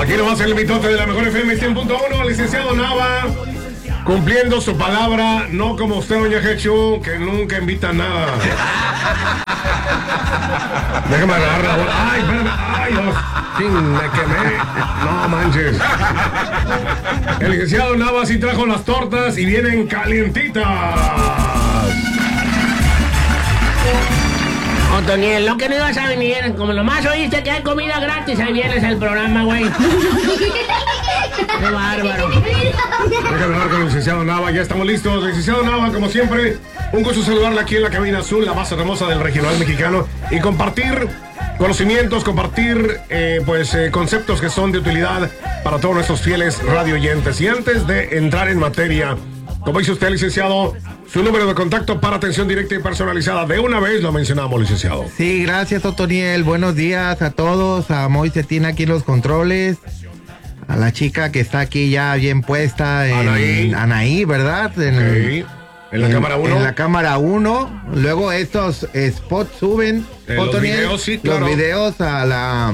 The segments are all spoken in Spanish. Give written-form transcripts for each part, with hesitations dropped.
Aquí nomás el mitote de la mejor FM 100.1, licenciado Nava, cumpliendo su palabra, no como usted, doña Hechu, que nunca invita nada. Déjame agarrar la bola. Ay, espérame. Ay, me quemé. No manches. El licenciado Nava sí trajo las tortas y vienen calientitas. Otoniel, lo que no ibas a venir, como nomás oíste que hay comida gratis, ahí vienes al programa, güey. Qué bárbaro. Déjame hablar con el licenciado Nava, ya estamos listos. Licenciado Nava, como siempre, un gusto saludarle aquí en la cabina azul, la más hermosa del regional mexicano, y compartir conocimientos, compartir conceptos que son de utilidad para todos nuestros fieles radio oyentes. Y antes de entrar en materia, como dice usted, licenciado, su número de contacto para atención directa y personalizada. De una vez lo mencionamos, licenciado. Sí, gracias, Otoniel. Buenos días a todos. A Moisés tiene aquí los controles. A la chica que está aquí ya bien puesta. Anaí, ¿verdad? En la cámara 1. En la cámara 1. Luego estos spots suben. Los videos, sí, claro. Los videos a la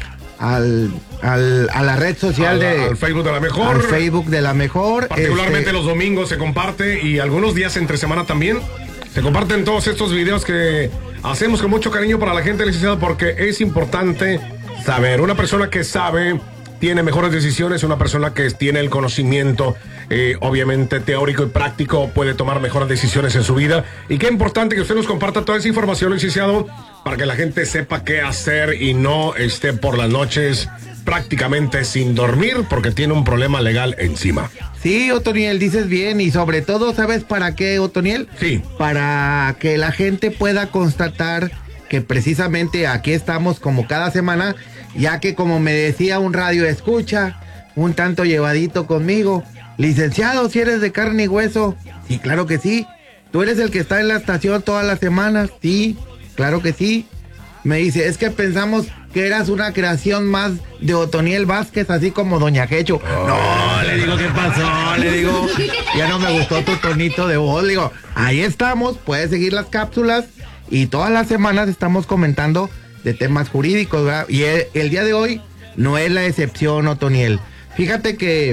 red social al Facebook de la mejor. Al Facebook de la mejor. Particularmente los domingos se comparte y algunos días entre semana también. Se comparten todos estos videos que hacemos con mucho cariño para la gente, licenciado, porque es importante saber. Una persona que sabe tiene mejores decisiones, una persona que tiene el conocimiento, obviamente teórico y práctico, puede tomar mejores decisiones en su vida. Y qué importante que usted nos comparta toda esa información, licenciado, para que la gente sepa qué hacer y no esté por las noches prácticamente sin dormir porque tiene un problema legal encima. Sí, Otoniel, dices bien, y sobre todo, ¿sabes para qué, Otoniel? Sí. Para que la gente pueda constatar que precisamente aquí estamos como cada semana, ya que como me decía un radio escucha, un tanto llevadito conmigo, licenciado, si eres de carne y hueso. Sí, claro que sí. ¿Tú eres el que está en la estación todas las semanas? Sí, claro que sí. Me dice, es que pensamos que eras una creación más de Otoniel Vázquez, así como Doña Quecho. No, le digo, ¿qué pasó? Le digo, ya no me gustó tu tonito de voz. Le digo, ahí estamos, puedes seguir las cápsulas y todas las semanas estamos comentando de temas jurídicos, ¿verdad? Y el día de hoy no es la excepción, Otoniel. Fíjate que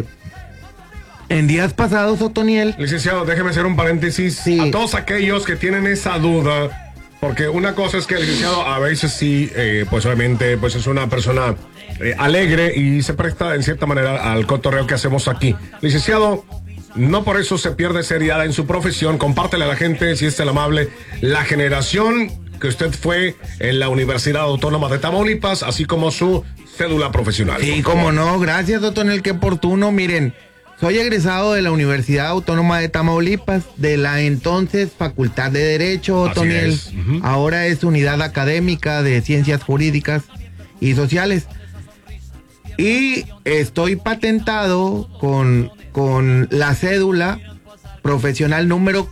en días pasados, Otoniel... Licenciado, déjeme hacer un paréntesis. Sí. A todos aquellos que tienen esa duda... Porque una cosa es que el licenciado a veces sí, pues obviamente pues es una persona alegre y se presta en cierta manera al cotorreo que hacemos aquí. Licenciado, no por eso se pierde seriedad en su profesión. Compártele a la gente, si es tan amable, la generación que usted fue en la Universidad Autónoma de Tamaulipas, así como su cédula profesional. Sí, cómo no, gracias, Otoniel, qué oportuno. Miren, soy egresado de la Universidad Autónoma de Tamaulipas, de la entonces Facultad de Derecho, Otoniel. Ahora es Unidad Académica de Ciencias Jurídicas y Sociales. Y estoy patentado con la cédula profesional número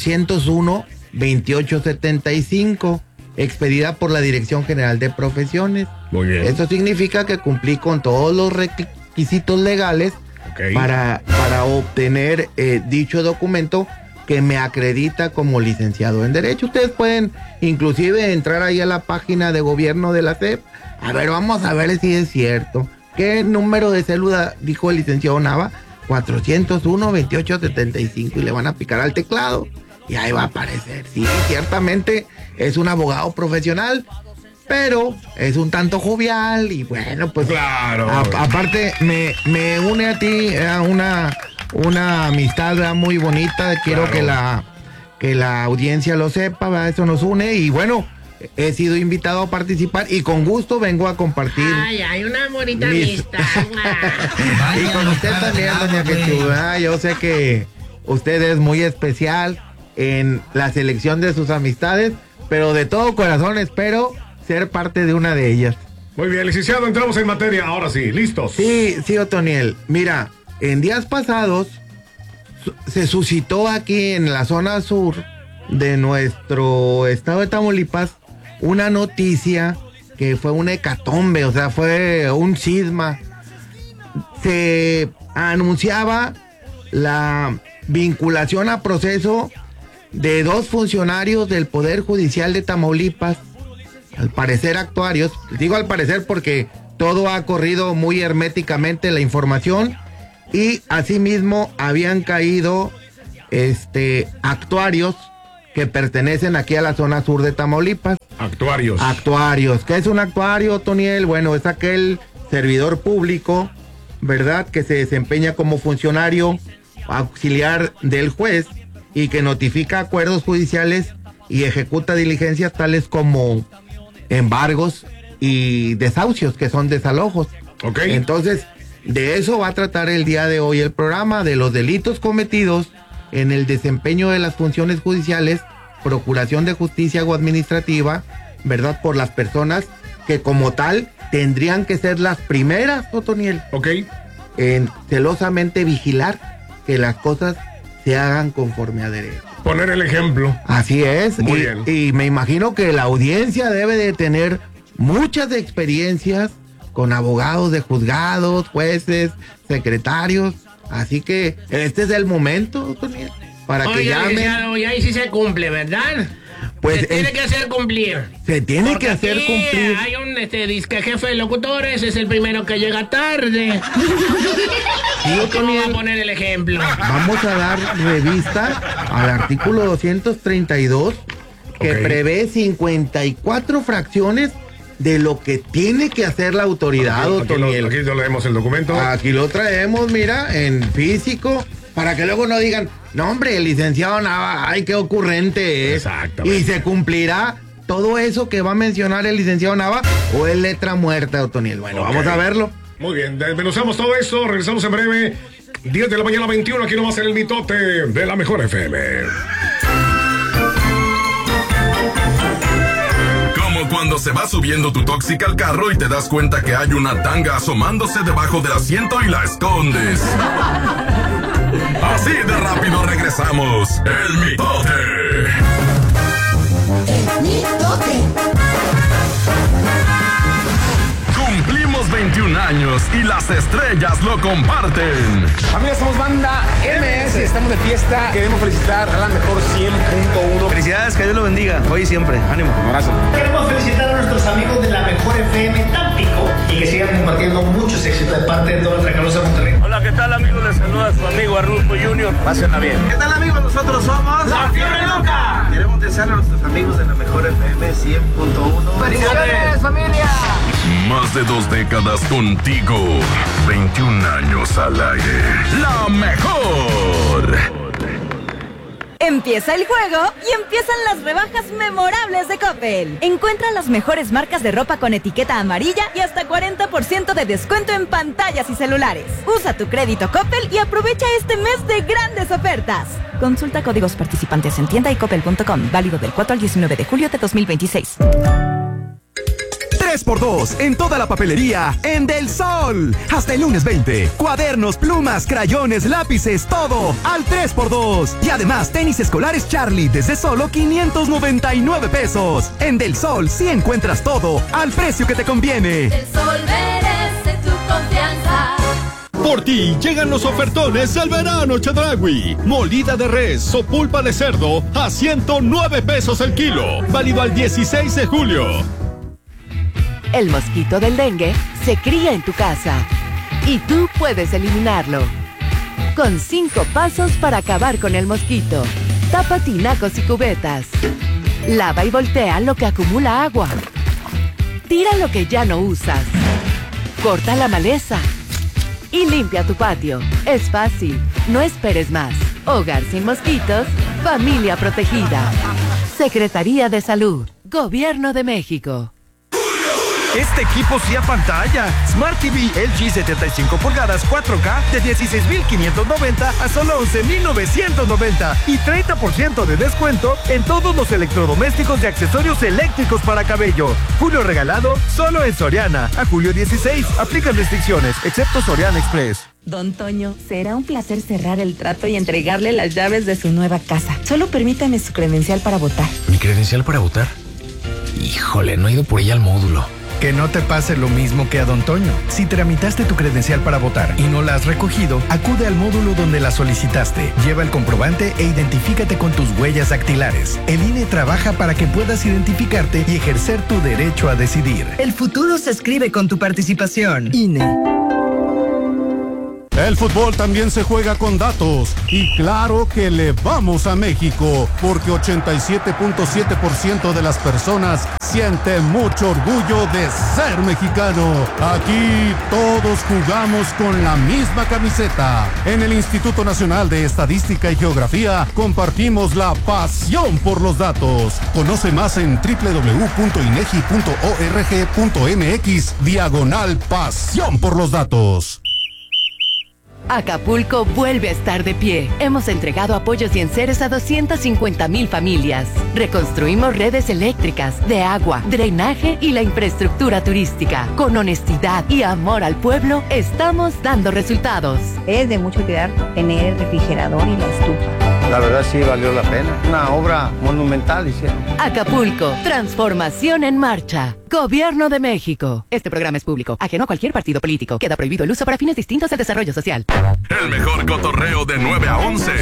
401-2875, expedida por la Dirección General de Profesiones. Muy bien. Esto significa que cumplí con todos los requisitos legales para obtener dicho documento que me acredita como licenciado en Derecho. Ustedes pueden inclusive entrar ahí a la página de gobierno de la SEP. A ver, vamos a ver si es cierto. ¿Qué número de cédula dijo el licenciado Nava? 401-2875, y le van a picar al teclado y ahí va a aparecer. Sí, ciertamente es un abogado profesional, pero es un tanto jovial y bueno, pues claro. Aparte me une a ti a una amistad, ¿verdad?, muy bonita. Quiero que la audiencia lo sepa, ¿verdad? Eso nos une y bueno, he sido invitado a participar y con gusto vengo a compartir. Ay, hay una bonita amistad. Y con usted también, doña Quechu, yo sé que usted es muy especial en la selección de sus amistades, pero de todo corazón espero ser parte de una de ellas. Muy bien, licenciado, entramos en materia, ahora sí, listos. Sí, Otoniel, mira, en días pasados se suscitó aquí en la zona sur de nuestro estado de Tamaulipas una noticia que fue una hecatombe, o sea, fue un cisma. Se anunciaba la vinculación a proceso de 2 funcionarios del Poder Judicial de Tamaulipas, al parecer actuarios. Digo al parecer porque todo ha corrido muy herméticamente la información y asimismo habían caído actuarios que pertenecen aquí a la zona sur de Tamaulipas. Actuarios. ¿Qué es un actuario, Toniel? Bueno, es aquel servidor público, ¿verdad?, que se desempeña como funcionario auxiliar del juez y que notifica acuerdos judiciales y ejecuta diligencias tales como embargos y desahucios, que son desalojos. Okay. Entonces, de eso va a tratar el día de hoy el programa, de los delitos cometidos en el desempeño de las funciones judiciales, procuración de justicia o administrativa, ¿verdad?, por las personas que como tal tendrían que ser las primeras, Otoniel, en celosamente vigilar que las cosas se hagan conforme a derecho. Poner el ejemplo. Así es. Muy bien. Y me imagino que la audiencia debe de tener muchas experiencias con abogados de juzgados, jueces, secretarios. Así que este es el momento, Otoniel, para que llamen. Y ahí sí se cumple, ¿verdad? Pues se tiene que hacer cumplir. Se tiene que hacer cumplir. Hay un disque jefe de locutores, es el primero que llega tarde. ¿Cómo va a poner el ejemplo? Vamos a dar revista al artículo 232 que prevé 54 fracciones de lo que tiene que hacer la autoridad, Otoniel. Aquí lo leemos el documento. Aquí lo traemos, mira, en físico, para que luego no digan, no hombre, el licenciado Nava, ay, qué ocurrente es. Exactamente. Y se cumplirá todo eso que va a mencionar el licenciado Nava, o es letra muerta, Otoniel. Bueno, vamos a verlo. Muy bien, desmenuzamos todo esto, regresamos en breve. 10 de la mañana 21, aquí nomás en el mitote de la Mejor FM. Como cuando se va subiendo tu tóxica al carro y te das cuenta que hay una tanga asomándose debajo del asiento y la escondes. Así de rápido regresamos. El mitote. El mitote. Cumplimos 21 años y las estrellas lo comparten. Familia, somos banda MS, estamos de fiesta. Queremos felicitar a la mejor 100.1. Felicidades, que Dios lo bendiga, hoy y siempre. Ánimo. Un abrazo. Queremos felicitar a nuestros amigos de la Mejor FM Tampico y que sigan compartiendo muchos éxitos de parte de toda nuestra calusa Monterrey. Hola, ¿qué tal, amigos? Les saluda su amigo Arnulfo Junior. Pásenla bien. ¿Qué tal, amigos? Nosotros somos ¡La Fiebre Loca! Queremos desear a nuestros amigos de la Mejor FM 100.1. ¡Felicidades, familia! Más de 2 décadas contigo. 21 años al aire. La mejor. Empieza el juego y empiezan las rebajas memorables de Coppel. Encuentra las mejores marcas de ropa con etiqueta amarilla y hasta 40% de descuento en pantallas y celulares. Usa tu crédito Coppel y aprovecha este mes de grandes ofertas. Consulta códigos participantes en tienda y coppel.com. Válido del 4 al 19 de julio de 2026. 3x2 en toda la papelería en Del Sol. Hasta el lunes 20. Cuadernos, plumas, crayones, lápices, todo al 3x2. Y además tenis escolares Charlie desde solo 599 pesos. En Del Sol sí encuentras todo al precio que te conviene. Del Sol merece tu confianza. Por ti llegan los ofertones del verano Chedraui. Molida de res o pulpa de cerdo a 109 pesos el kilo. Válido al 16 de julio. El mosquito del dengue se cría en tu casa y tú puedes eliminarlo. Con 5 pasos para acabar con el mosquito. Tapa tinacos y cubetas. Lava y voltea lo que acumula agua. Tira lo que ya no usas. Corta la maleza. Y limpia tu patio. Es fácil. No esperes más. Hogar sin mosquitos. Familia protegida. Secretaría de Salud. Gobierno de México. Este equipo sí a pantalla. Smart TV LG 75 pulgadas 4K de 16,590 a solo 11,990 y 30% de descuento en todos los electrodomésticos y accesorios eléctricos para cabello. Julio regalado solo en Soriana. A julio 16. Aplican restricciones, excepto Soriana Express. Don Toño, será un placer cerrar el trato y entregarle las llaves de su nueva casa. Solo permítame su credencial para votar. ¿Mi credencial para votar? Híjole, no he ido por ella al módulo. Que no te pase lo mismo que a Don Toño. Si tramitaste tu credencial para votar y no la has recogido, acude al módulo donde la solicitaste. Lleva el comprobante e identifícate con tus huellas dactilares. El INE trabaja para que puedas identificarte y ejercer tu derecho a decidir. El futuro se escribe con tu participación. INE. El fútbol también se juega con datos y claro que le vamos a México porque 87.7% de las personas siente mucho orgullo de ser mexicano. Aquí todos jugamos con la misma camiseta. En el Instituto Nacional de Estadística y Geografía compartimos la pasión por los datos. Conoce más en www.inegi.org.mx/pasión por los datos. Acapulco vuelve a estar de pie. Hemos entregado apoyos y enseres a 250,000 familias. Reconstruimos redes eléctricas, de agua, drenaje y la infraestructura turística. Con honestidad y amor al pueblo, estamos dando resultados. Es de mucho cuidar tener el refrigerador y la estufa. La verdad sí valió la pena. Una obra monumental hicieron. Acapulco, transformación en marcha. Gobierno de México. Este programa es público, ajeno a cualquier partido político. Queda prohibido el uso para fines distintos del desarrollo social. El mejor cotorreo de 9 a 11.